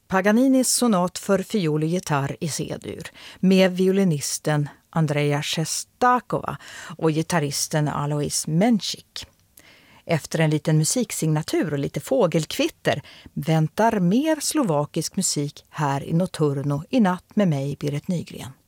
Paganinis sonat för fiol och gitarr i C-dur med violinisten Andrea Shestakova och gitarristen Alois Menchik. Efter en liten musiksignatur och lite fågelkvitter väntar mer slovakisk musik här i Notturno i natt med mig, Berit Nygren.